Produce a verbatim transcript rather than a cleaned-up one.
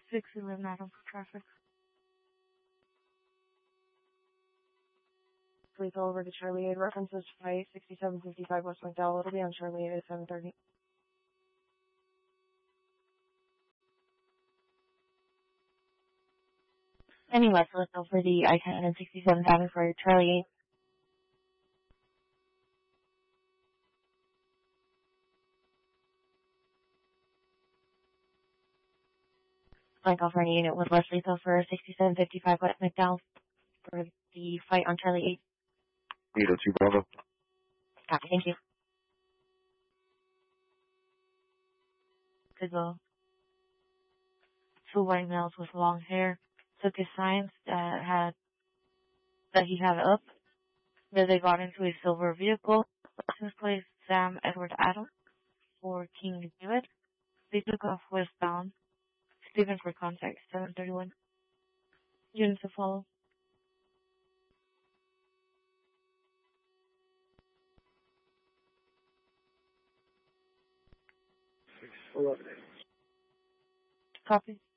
six eleven Adam for traffic. Please go over to Charlie eight. References flight sixty-seven fifty-five West McDowell. It'll be on Charlie eight at seven thirty. Any West, let's go for the I ten and sixty-seven Adam for Charlie eight. Flight call for any unit with Leslie Hill for sixty-seven fifty-five West McDowell for the fight on Charlie eight. eight oh two Bravo. Copy, thank you. Goodwill. Two white males with long hair took his signs that had that he had up. Then they got into a silver vehicle. License plate Sam Edward Adams for King David. They took off westbound. Stephen for contact seven thirty-one. Units to follow. eleven. Copy.